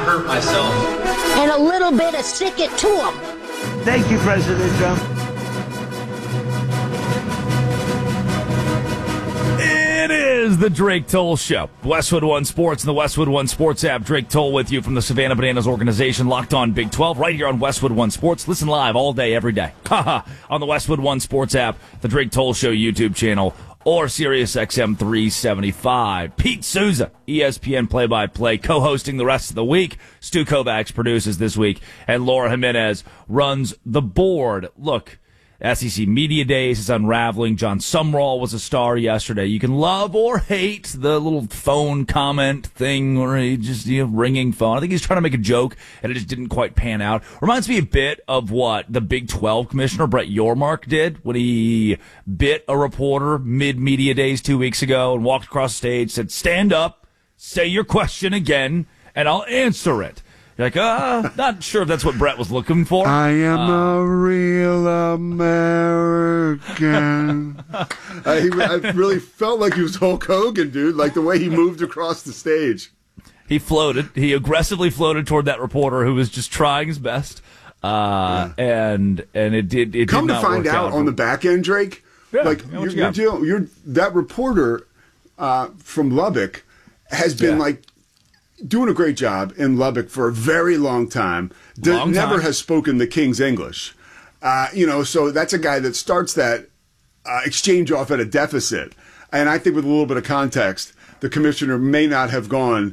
hurt myself. And a little bit of stick it to them. Thank you, President Trump. It is the Drake Toll Show. Westwood One Sports and the Westwood One Sports app. Drake Toll with you from the Savannah Bananas organization, Locked On Big 12, right here on Westwood One Sports. Listen live all day, every day. On the Westwood One Sports app, the Drake Toll Show YouTube channel, or Sirius XM 375. Pete Souza, ESPN play-by-play, co-hosting the rest of the week. Stu Kovacs produces this week, and Laura Jimenez runs the board. Look, SEC Media Days is unraveling. John Sumrall was a star yesterday. You can love or hate the little phone comment thing where he just, ringing phone. I think he's trying to make a joke, and it just didn't quite pan out. Reminds me a bit of what the Big 12 commissioner, Brett Yormark, did when he bit a reporter mid-Media Days 2 weeks ago and walked across the stage, said, "Stand up, say your question again, and I'll answer it." You're like, not sure if that's what Brett was looking for. I am a real American. I really felt like he was Hulk Hogan, dude, like the way he moved across the stage. He floated. He aggressively floated toward that reporter who was just trying his best. And it did not work out. Come to find out on the back end, Drake, like you're that reporter from Lubbock has been like doing a great job in Lubbock for a very long time. Never has spoken the King's English. So that's a guy that starts that exchange off at a deficit. And I think with a little bit of context, the commissioner may not have gone,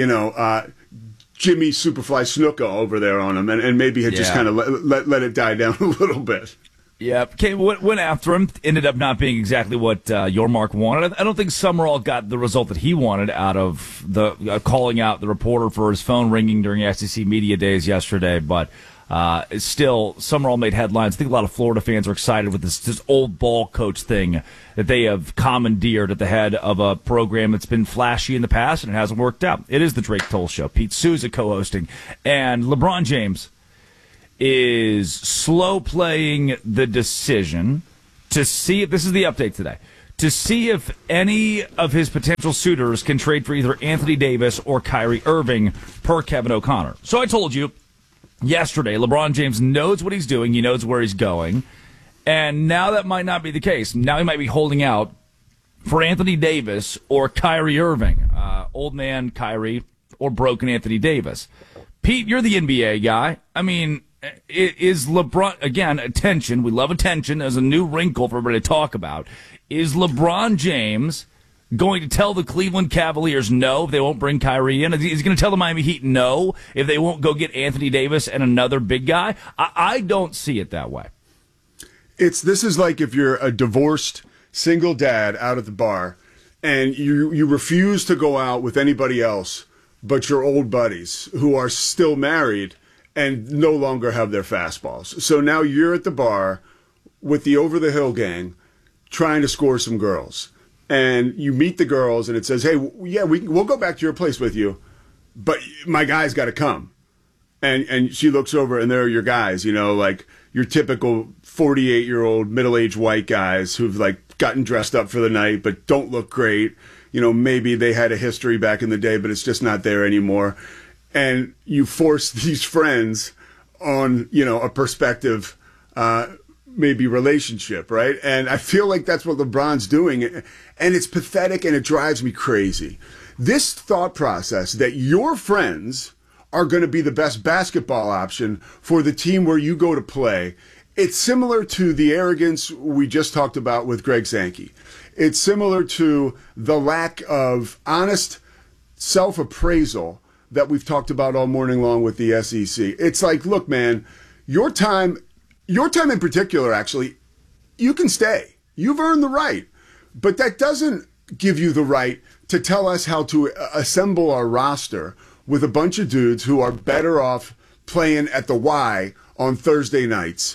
Jimmy Superfly Snuka over there on him, and maybe had just kind of let it die down a little bit. Yeah, went after him. Ended up not being exactly what Yormark wanted. I don't think Summerall got the result that he wanted out of the calling out the reporter for his phone ringing during SEC Media Days yesterday. But still, Summerall made headlines. I think a lot of Florida fans are excited with this old ball coach thing that they have commandeered at the head of a program that's been flashy in the past, and it hasn't worked out. It is the Drake Toll Show. Pete Souza co-hosting. And LeBron James is slow playing the decision to see if, this is the update today, to see if any of his potential suitors can trade for either Anthony Davis or Kyrie Irving, per Kevin O'Connor. So I told you yesterday, LeBron James knows what he's doing. He knows where he's going. And now that might not be the case. Now he might be holding out for Anthony Davis or Kyrie Irving. Old man Kyrie or broken Anthony Davis. Pete, you're the NBA guy. I mean, is LeBron, again, attention, we love attention, there's a new wrinkle for everybody to talk about. Is LeBron James going to tell the Cleveland Cavaliers no if they won't bring Kyrie in? Is he going to tell the Miami Heat no if they won't go get Anthony Davis and another big guy? I don't see it that way. This is like if you're a divorced single dad out at the bar and you refuse to go out with anybody else but your old buddies who are still married and no longer have their fastballs. So now you're at the bar with the Over the Hill gang trying to score some girls. And you meet the girls and it says, hey, yeah, we'll go back to your place with you, but my guy's got to come. And she looks over and there are your guys, like your typical 48-year-old middle-aged white guys who've like gotten dressed up for the night but don't look great. Maybe they had a history back in the day, but it's just not there anymore. And you force these friends on, a prospective, maybe relationship, right? And I feel like that's what LeBron's doing. And it's pathetic and it drives me crazy. This thought process that your friends are going to be the best basketball option for the team where you go to play, it's similar to the arrogance we just talked about with Greg Sankey. It's similar to the lack of honest self-appraisal that we've talked about all morning long with the SEC. It's like, look, man, your time in particular, actually, you can stay. You've earned the right. But that doesn't give you the right to tell us how to assemble our roster with a bunch of dudes who are better off playing at the Y on Thursday nights.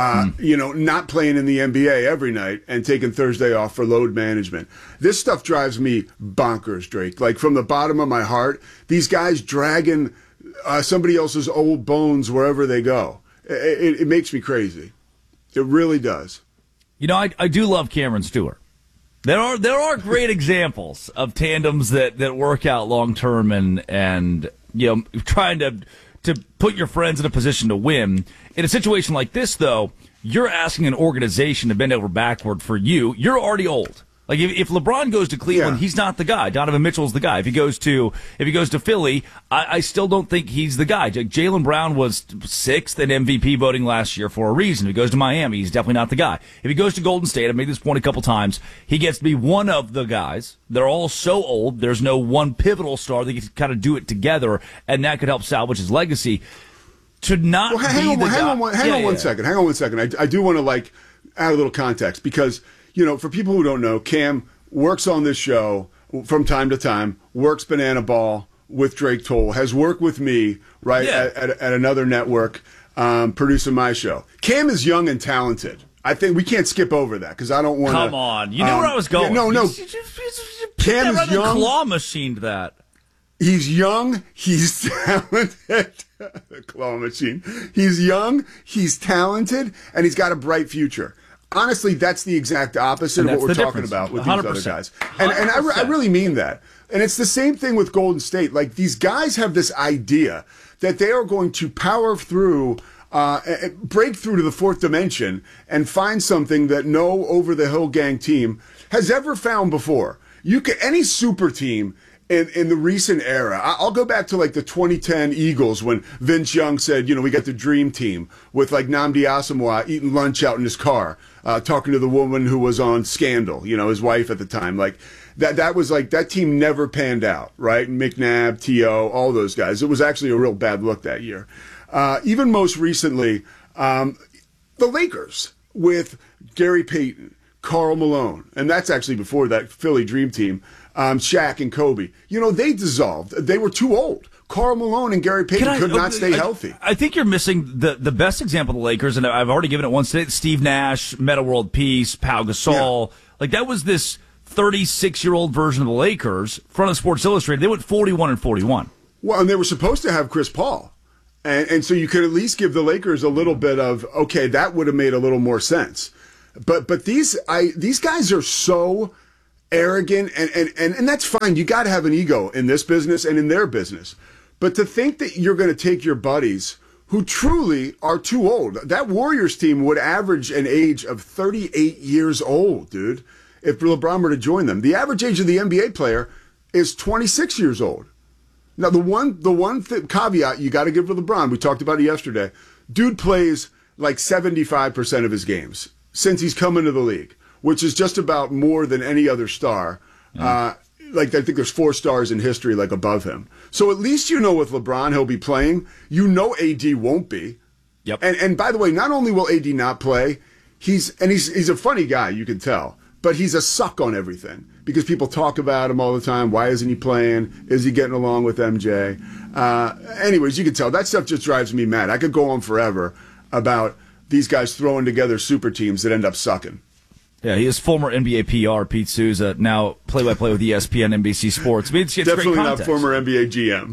Not playing in the NBA every night and taking Thursday off for load management. This stuff drives me bonkers, Drake. Like from the bottom of my heart, these guys dragging somebody else's old bones wherever they go. It makes me crazy. It really does. I do love Cameron Stewart. There are great examples of tandems that work out long term and trying to put your friends in a position to win. In a situation like this, though, you're asking an organization to bend over backward for you. You're already old. Like if LeBron goes to Cleveland, he's not the guy. Donovan Mitchell's the guy. If he goes to Philly, I still don't think he's the guy. Jaylen Brown was sixth in MVP voting last year for a reason. If he goes to Miami, he's definitely not the guy. If he goes to Golden State, I've made this point a couple times, he gets to be one of the guys. They're all so old. There's no one pivotal star. They can kind of do it together, and that could help salvage his legacy. To not hang on one second. I do want to add a little context because. For people who don't know, Cam works on this show from time to time, works Banana Ball with Drake Toll, has worked with me, at another network, producing my show. Cam is young and talented. I think we can't skip over that because I don't want to. Come on. You knew where I was going. No. Cam is young. Claw machined that. He's young. He's talented. Claw machine. He's young. He's talented, and he's got a bright future. Honestly, that's the exact opposite of what we're talking about with 100%. These other guys. And I really mean that. And it's the same thing with Golden State. These guys have this idea that they are going to power through, break through to the fourth dimension and find something that no over-the-hill gang team has ever found before. Any super team in the recent era, I'll go back to the 2010 Eagles when Vince Young said, we got the dream team with Nnamdi Asomugha eating lunch out in his car, talking to the woman who was on Scandal, his wife at the time. That was that team never panned out, right? McNabb, T.O., all those guys. It was actually a real bad look that year. Even most recently, the Lakers with Gary Payton, Karl Malone, and that's actually before that Philly Dream Team. Shaq and Kobe. They dissolved. They were too old. Karl Malone and Gary Payton could not stay healthy. I think you're missing the best example of the Lakers, and I've already given it once today. Steve Nash, Metta World Peace, Pau Gasol. Yeah. That was this 36-year-old version of the Lakers. Front of Sports Illustrated, they went 41-41. Well, and they were supposed to have Chris Paul. And so you could at least give the Lakers a little bit of, okay, that would have made a little more sense. But these guys are so arrogant, and that's fine. You got to have an ego in this business and in their business. But to think that you're going to take your buddies who truly are too old. That Warriors team would average an age of 38 years old, dude, if LeBron were to join them. The average age of the NBA player is 26 years old. Now, the one caveat you got to give to LeBron, we talked about it yesterday, dude plays 75% of his games since he's come into the league, which is just about more than any other star. Yeah. I think there's 4 stars in history above him. So at least with LeBron he'll be playing. AD won't be. Yep. And by the way, not only will AD not play, he's a funny guy, you can tell, but he's a suck on everything because people talk about him all the time. Why isn't he playing? Is he getting along with MJ? Anyways, you can tell that stuff just drives me mad. I could go on forever about these guys throwing together super teams that end up sucking. Yeah, he is former NBA PR, Pete Souza, now play-by-play with ESPN, NBC Sports. I mean, it's definitely great not former NBA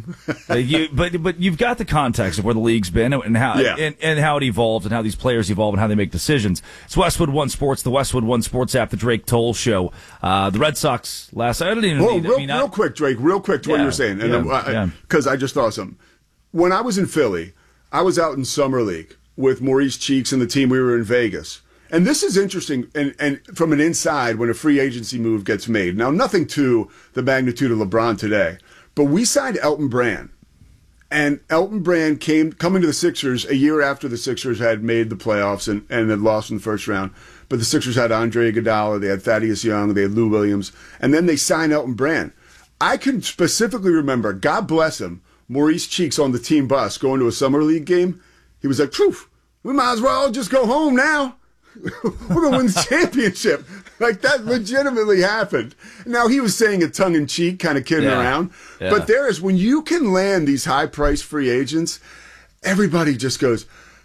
GM. but you've got the context of where the league's been and how and how it evolved and how these players evolve and how they make decisions. It's Westwood One Sports, the Westwood One Sports app, the Drake Toll Show. The Red Sox last. I didn't even. Real quick, Drake. Real quick to what you're saying, and because I just thought of something. When I was in Philly, I was out in summer league with Maurice Cheeks and the team. We were in Vegas. And this is interesting, and from an inside when a free agency move gets made. Now, nothing to the magnitude of LeBron today, but we signed Elton Brand. And Elton Brand coming to the Sixers a year after the Sixers had made the playoffs and had lost in the first round. But the Sixers had Andre Iguodala, they had Thaddeus Young, they had Lou Williams, and then they signed Elton Brand. I can specifically remember, God bless him, Maurice Cheeks on the team bus going to a summer league game. He was like, "Phew, we might as well just go home now. We're going to win the championship." That legitimately happened. Now, he was saying it tongue-in-cheek, kind of kidding around. Yeah. But when you can land these high-priced free agents, everybody just goes,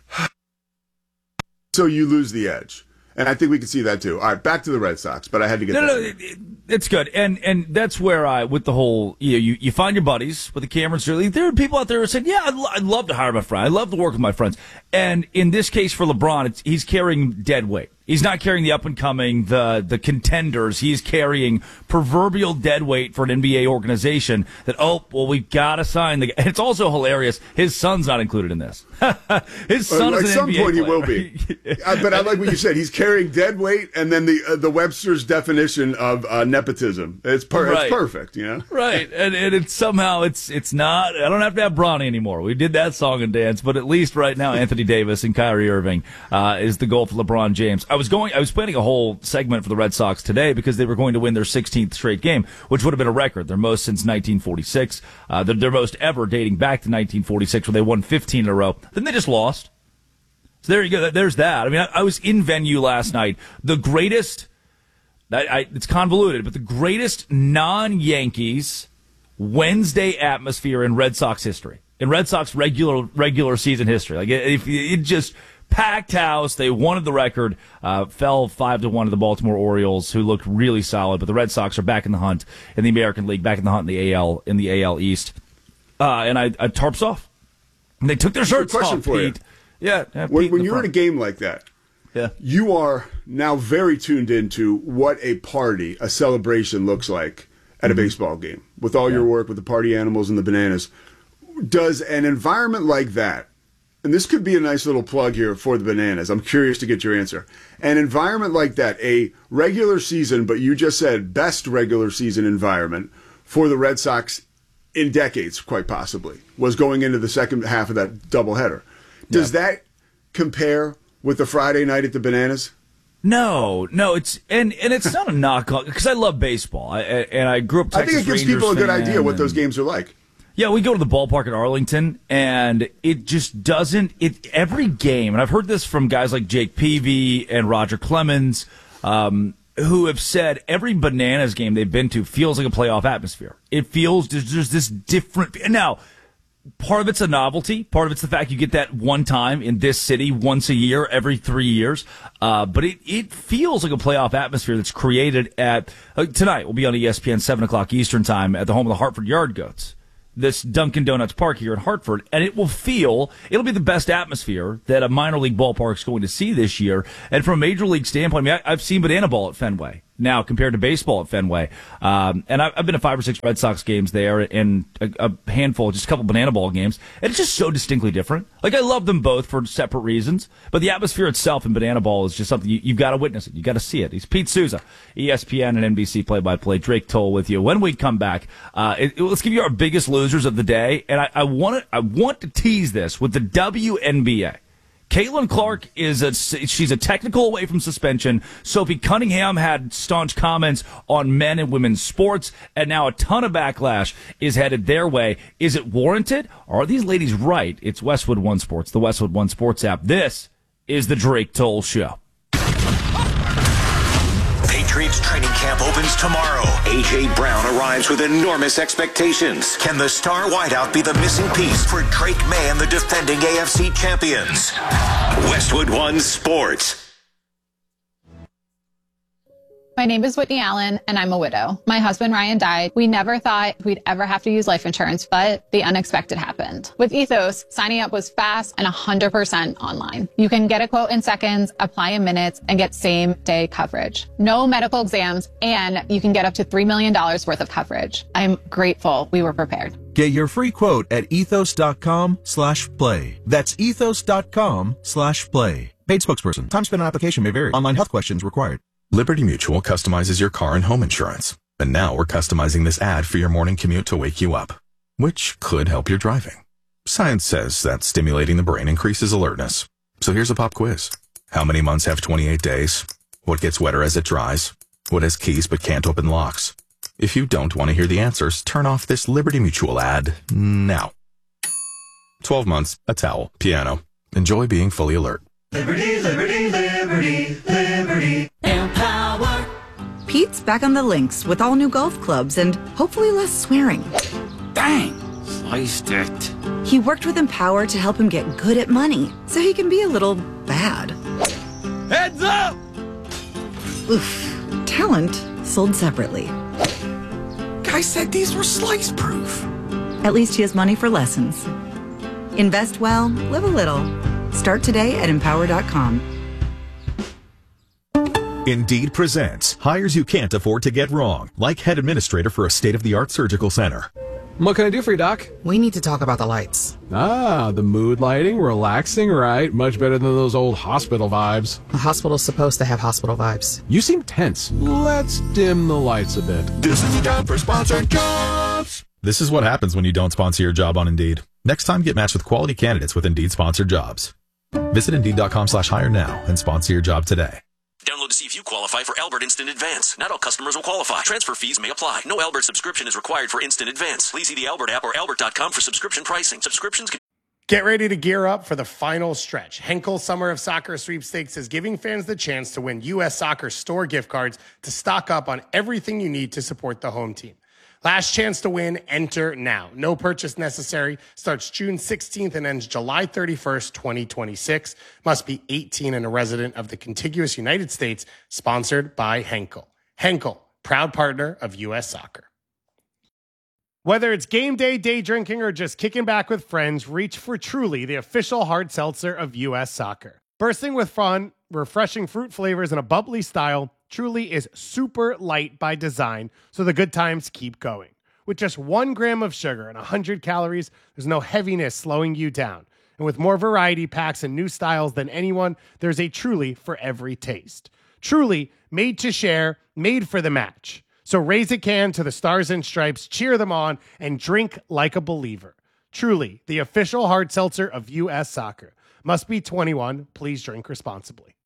so you lose the edge. And I think we can see that too. All right, back to the Red Sox, but I had to get that. No, it's good. And that's where with the whole, you find your buddies with the Camerons. There are people out there who said, yeah, I'd love to hire my friend. I love to work with my friends. And in this case for LeBron, he's carrying dead weight. He's not carrying the up-and-coming, the contenders. He's carrying proverbial dead weight for an NBA organization that, we've got to sign the guy. It's also hilarious. His son's not included in this. His son is an NBA player. At some point, he will be. But I like what you said. He's carrying dead weight, and then the Webster's definition of nepotism. It's perfect, you know? Right. And it's somehow, it's not, I don't have to have Bronny anymore. We did that song and dance, but at least right now, Anthony Davis and Kyrie Irving is the goal for LeBron James. I was planning a whole segment for the Red Sox today because they were going to win their 16th straight game, which would have been a record. Their most since 1946. Their most ever dating back to 1946 where they won 15 in a row. Then they just lost. So there you go. There's that. I mean, I was in venue last night. The greatest, it's convoluted, but the greatest non-Yankees Wednesday atmosphere in Red Sox history. In Red Sox regular season history. Like it just packed house. They wanted the record. Fell 5-1 to the Baltimore Orioles, who looked really solid. But the Red Sox are back in the hunt in the American League, back in the hunt in the AL East. And I tarps off. And they took their shirts off. For Pete. You. Yeah. When you're in a game like that, you are now very tuned into what a party, a celebration looks like at a baseball game. With all your work with the party animals and the bananas, does an environment like that? And this could be a nice little plug here for the bananas. I'm curious to get your answer. An environment like that, a regular season, but you just said best regular season environment for the Red Sox in decades, quite possibly, was going into the second half of that doubleheader. Does that compare with the Friday night at the Bananas? No, it's and it's not a knock on because I love baseball. I grew up. Texas I think it gives Rangers people a good idea what those games are like. Yeah, we go to the ballpark in Arlington, and it just doesn't. Every game, and I've heard this from guys like Jake Peavy and Roger Clemens, who have said every Bananas game they've been to feels like a playoff atmosphere. It feels there's this different. Now, part of it's a novelty. Part of it's the fact you get that one time in this city once a year, every 3 years. But it feels like a playoff atmosphere that's created at tonight. We'll be on ESPN 7:00 Eastern time at the home of the Hartford Yard Goats, this Dunkin' Donuts Park here in Hartford, and it'll be the best atmosphere that a minor league ballpark is going to see this year. And from a major league standpoint, I mean, I've seen banana ball at Fenway now compared to baseball at Fenway. And I've been to 5 or 6 Red Sox games there and a handful, just a couple banana ball games. And it's just so distinctly different. Like, I love them both for separate reasons, but the atmosphere itself in banana ball is just something you've got to witness it. You've got to see it. He's Pete Souza, ESPN and NBC play-by-play. Drake Toll with you. When we come back, let's give you our biggest losers of the day. And I want to tease this with the WNBA. Caitlin Clark she's a technical away from suspension. Sophie Cunningham had staunch comments on men and women's sports, and now a ton of backlash is headed their way. Is it warranted? Or are these ladies right? It's Westwood One Sports, the Westwood One Sports app. This is the Drake Toll Show. Patriots training camp opens tomorrow. A.J. Brown arrives with enormous expectations. Can the star wideout be the missing piece for Drake May and the defending AFC champions? Westwood One Sports. My name is Whitney Allen, and I'm a widow. My husband, Ryan, died. We never thought we'd ever have to use life insurance, but the unexpected happened. With Ethos, signing up was fast and 100% online. You can get a quote in seconds, apply in minutes, and get same-day coverage. No medical exams, and you can get up to $3 million worth of coverage. I'm grateful we were prepared. Get your free quote at ethos.com/play. That's ethos.com/play. Paid spokesperson. Time spent on application may vary. Online health questions required. Liberty Mutual customizes your car and home insurance. And now we're customizing this ad for your morning commute to wake you up, which could help your driving. Science says that stimulating the brain increases alertness. So here's a pop quiz. How many months have 28 days? What gets wetter as it dries? What has keys but can't open locks? If you don't want to hear the answers, turn off this Liberty Mutual ad now. 12 months, a towel, piano. Enjoy being fully alert. Liberty, liberty, liberty, liberty. Empower. Pete's back on the links with all new golf clubs and hopefully less swearing. Dang, sliced it. He worked with Empower to help him get good at money so he can be a little bad. Heads up! Oof. Talent sold separately. Guy said these were slice proof. At least he has money for lessons. Invest well, live a little. Start today at Empower.com. Indeed presents hires you can't afford to get wrong, like head administrator for a state-of-the-art surgical center. What can I do for you, Doc? We need to talk about the lights. Ah, the mood lighting, relaxing, right? Much better than those old hospital vibes. A hospital's supposed to have hospital vibes. You seem tense. Let's dim the lights a bit. This is the time for sponsored jobs. This is what happens when you don't sponsor your job on Indeed. Next time, get matched with quality candidates with Indeed sponsored jobs. Visit Indeed.com/hire now and sponsor your job today. Download to see if you qualify for Albert Instant Advance. Not all customers will qualify. Transfer fees may apply. No Albert subscription is required for Instant Advance. Please see the Albert app or albert.com for subscription pricing. Subscriptions can... Get ready to gear up for the final stretch. Henkel Summer of Soccer Sweepstakes is giving fans the chance to win U.S. Soccer store gift cards to stock up on everything you need to support the home team. Last chance to win, enter now. No purchase necessary. Starts June 16th and ends July 31st, 2026. Must be 18 and a resident of the contiguous United States. Sponsored by Henkel. Henkel, proud partner of U.S. Soccer. Whether it's game day, day drinking, or just kicking back with friends, reach for Truly, the official hard seltzer of U.S. Soccer. Bursting with fun, refreshing fruit flavors, and a bubbly style, Truly is super light by design, so the good times keep going. With just 1 gram of sugar and 100 calories, there's no heaviness slowing you down. And with more variety packs and new styles than anyone, there's a Truly for every taste. Truly, made to share, made for the match. So raise a can to the Stars and Stripes, cheer them on, and drink like a believer. Truly, the official hard seltzer of U.S. Soccer. Must be 21. Please drink responsibly.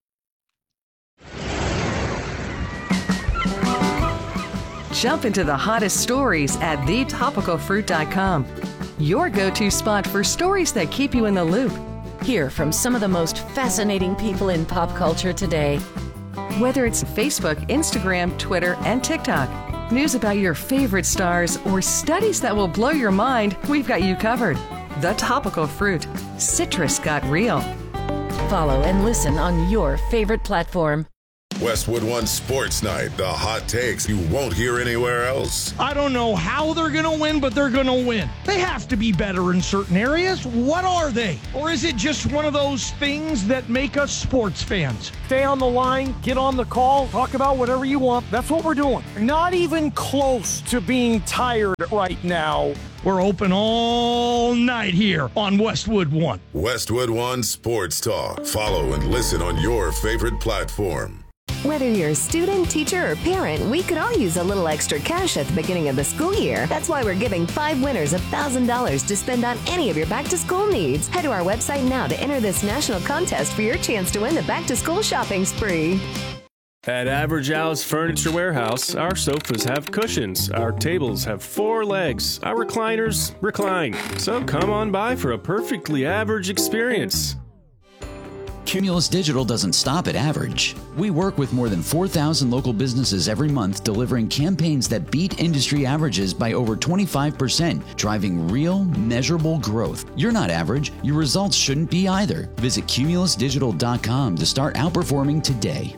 Jump into the hottest stories at thetopicalfruit.com. Your go-to spot for stories that keep you in the loop. Hear from some of the most fascinating people in pop culture today. Whether it's Facebook, Instagram, Twitter, and TikTok, news about your favorite stars, or studies that will blow your mind, we've got you covered. The Topical Fruit. Citrus got real. Follow and listen on your favorite platform. Westwood One Sports Night, the hot takes you won't hear anywhere else. I don't know how they're going to win, but they're going to win. They have to be better in certain areas. What are they? Or is it just one of those things that make us sports fans? Stay on the line, get on the call, talk about whatever you want. That's what we're doing. Not even close to being tired right now. We're open all night here on Westwood One. Westwood One Sports Talk. Follow and listen on your favorite platform. Whether you're a student, teacher, or parent, we could all use a little extra cash at the beginning of the school year. That's why we're giving 5 winners $1,000 to spend on any of your back-to-school needs. Head to our website now to enter this national contest for your chance to win the back-to-school shopping spree. At Average Al's Furniture Warehouse, our sofas have cushions, our tables have 4 legs, our recliners recline. So come on by for a perfectly average experience. Cumulus Digital doesn't stop at average. We work with more than 4,000 local businesses every month, delivering campaigns that beat industry averages by over 25%, driving real, measurable growth. You're not average. Your results shouldn't be either. Visit cumulusdigital.com to start outperforming today.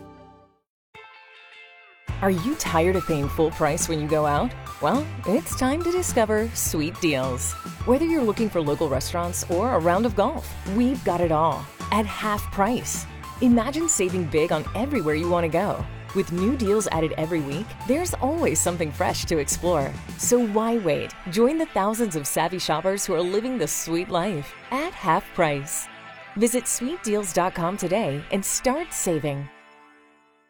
Are you tired of paying full price when you go out? Well, it's time to discover Sweet Deals. Whether you're looking for local restaurants or a round of golf, we've got it all at half price. Imagine saving big on everywhere you want to go. With new deals added every week, there's always something fresh to explore. So why wait? Join the thousands of savvy shoppers who are living the sweet life at half price. Visit sweetdeals.com today and start saving.